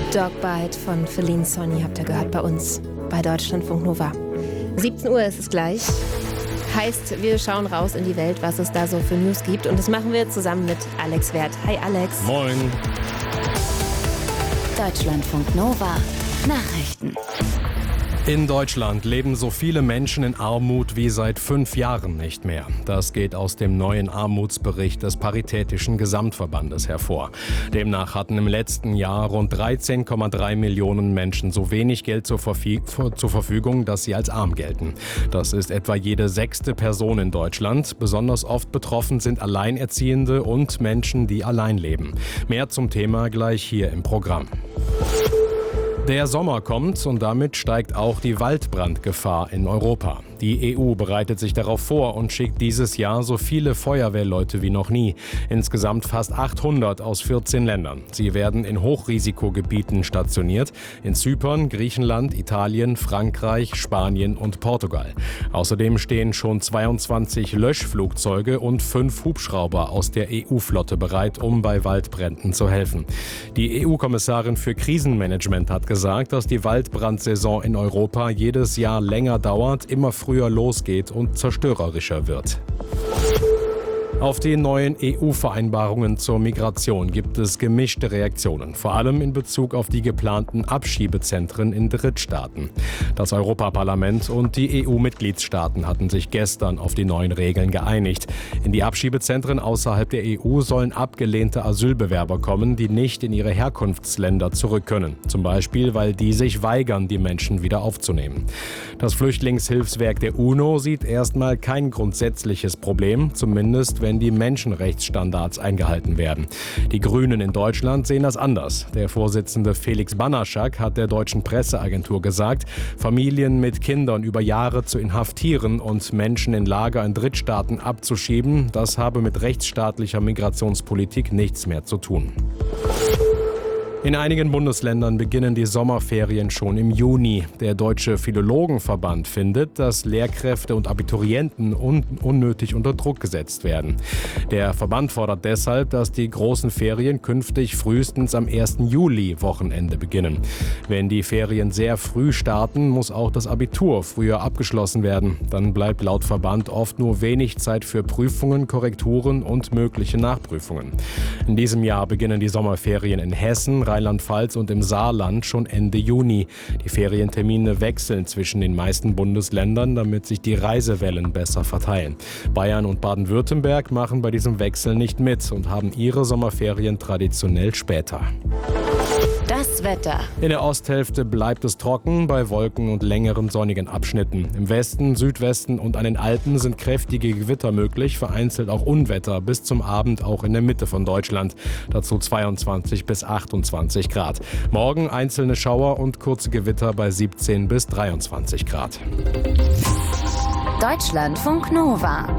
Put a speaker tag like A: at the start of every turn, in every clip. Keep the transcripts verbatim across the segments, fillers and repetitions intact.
A: Dogbite von Feline Sonny habt ihr gehört bei uns bei Deutschlandfunk Nova. siebzehn Uhr ist es gleich. Heißt, wir schauen raus in die Welt, was es da so für News gibt. Und das machen wir zusammen mit Alex Werth. Hi Alex.
B: Moin.
C: Deutschlandfunk Nova Nachrichten.
B: In Deutschland leben so viele Menschen in Armut wie seit fünf Jahren nicht mehr. Das geht aus dem neuen Armutsbericht des Paritätischen Gesamtverbandes hervor. Demnach hatten im letzten Jahr rund dreizehn Komma drei Millionen Menschen so wenig Geld zur, Verfi- zur Verfügung, dass sie als arm gelten. Das ist etwa jede sechste Person in Deutschland. Besonders oft betroffen sind Alleinerziehende und Menschen, die allein leben. Mehr zum Thema gleich hier im Programm. Der Sommer kommt und damit steigt auch die Waldbrandgefahr in Europa. Die E U bereitet sich darauf vor und schickt dieses Jahr so viele Feuerwehrleute wie noch nie. Insgesamt fast achthundert aus vierzehn Ländern. Sie werden in Hochrisikogebieten stationiert. In Zypern, Griechenland, Italien, Frankreich, Spanien und Portugal. Außerdem stehen schon zweiundzwanzig Löschflugzeuge und fünf Hubschrauber aus der E U-Flotte bereit, um bei Waldbränden zu helfen. Die E U-Kommissarin für Krisenmanagement hat gesagt, dass die Waldbrandsaison in Europa jedes Jahr länger dauert, immer früher losgeht und zerstörerischer wird. Auf die neuen E U-Vereinbarungen zur Migration gibt es gemischte Reaktionen, vor allem in Bezug auf die geplanten Abschiebezentren in Drittstaaten. Das Europaparlament und die E U-Mitgliedstaaten hatten sich gestern auf die neuen Regeln geeinigt. In die Abschiebezentren außerhalb der E U sollen abgelehnte Asylbewerber kommen, die nicht in ihre Herkunftsländer zurück können. Zum Beispiel, weil die sich weigern, die Menschen wieder aufzunehmen. Das Flüchtlingshilfswerk der UNO sieht erstmal kein grundsätzliches Problem, zumindest wenn wenn die Menschenrechtsstandards eingehalten werden. Die Grünen in Deutschland sehen das anders. Der Vorsitzende Felix Banaschak hat der deutschen Presseagentur gesagt, Familien mit Kindern über Jahre zu inhaftieren und Menschen in Lager in Drittstaaten abzuschieben, das habe mit rechtsstaatlicher Migrationspolitik nichts mehr zu tun. In einigen Bundesländern beginnen die Sommerferien schon im Juni. Der Deutsche Philologenverband findet, dass Lehrkräfte und Abiturienten un- unnötig unter Druck gesetzt werden. Der Verband fordert deshalb, dass die großen Ferien künftig frühestens am ersten Juli-Wochenende beginnen. Wenn die Ferien sehr früh starten, muss auch das Abitur früher abgeschlossen werden. Dann bleibt laut Verband oft nur wenig Zeit für Prüfungen, Korrekturen und mögliche Nachprüfungen. In diesem Jahr beginnen die Sommerferien in Hessen, Rheinland-Pfalz und im Saarland schon Ende Juni. Die Ferientermine wechseln zwischen den meisten Bundesländern, damit sich die Reisewellen besser verteilen. Bayern und Baden-Württemberg machen bei diesem Wechsel nicht mit und haben ihre Sommerferien traditionell später.
C: Das Wetter.
B: In der Osthälfte bleibt es trocken, bei Wolken und längeren sonnigen Abschnitten. Im Westen, Südwesten und an den Alpen sind kräftige Gewitter möglich, vereinzelt auch Unwetter, bis zum Abend auch in der Mitte von Deutschland. Dazu zweiundzwanzig bis achtundzwanzig Grad. Morgen einzelne Schauer und kurze Gewitter bei siebzehn bis dreiundzwanzig Grad.
C: Deutschlandfunk Nova.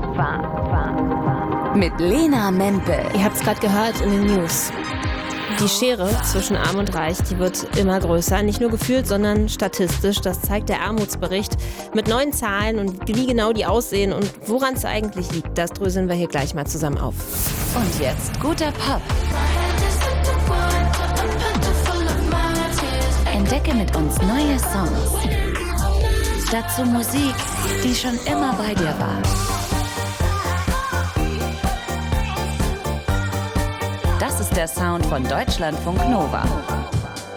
C: Mit Lena Mempel.
A: Ihr habt es gerade gehört in den News. Die Schere zwischen Arm und Reich, die wird immer größer. Nicht nur gefühlt, sondern statistisch. Das zeigt der Armutsbericht mit neuen Zahlen und wie genau die aussehen und woran es eigentlich liegt. Das dröseln wir hier gleich mal zusammen auf.
C: Und jetzt guter Pop. Entdecke mit uns neue Songs. Dazu Musik, die schon immer bei dir war. Das ist der Sound von Deutschlandfunk Nova.